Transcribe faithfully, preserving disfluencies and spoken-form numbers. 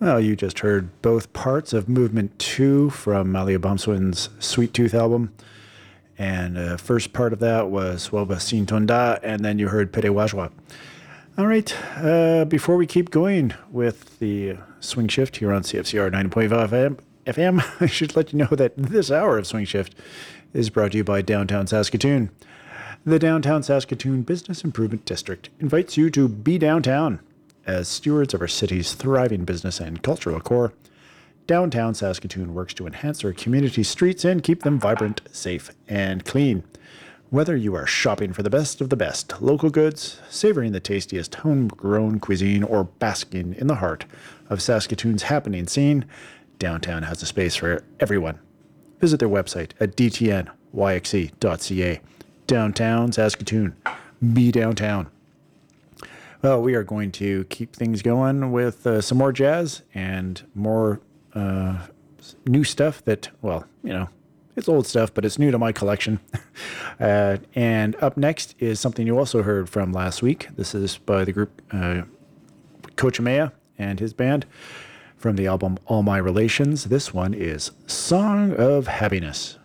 Well, you just heard both parts of Movement two from Malia Bomswin's Sweet Tooth album. And uh, first part of that was Swelba Sintonda, and then you heard Pere Wajwa. All right, uh, before we keep going with the Swing Shift here on C F C R ninety point five F M, I should let you know that this hour of Swing Shift is brought to you by Downtown Saskatoon. The Downtown Saskatoon Business Improvement District invites you to be downtown. As stewards of our city's thriving business and cultural core, Downtown Saskatoon works to enhance our community streets and keep them vibrant, safe, and clean. Whether you are shopping for the best of the best local goods, savoring the tastiest homegrown cuisine, or basking in the heart of Saskatoon's happening scene, Downtown has a space for everyone. Visit their website at d t n y x e dot c a. Downtown Saskatoon. Be downtown. Well, we are going to keep things going with uh, some more jazz and more uh, new stuff that, well, you know, it's old stuff, but it's new to my collection. uh, and up next is something you also heard from last week. This is by the group uh, Coach Maya and his band from the album All My Relations. This one is Song of Happiness.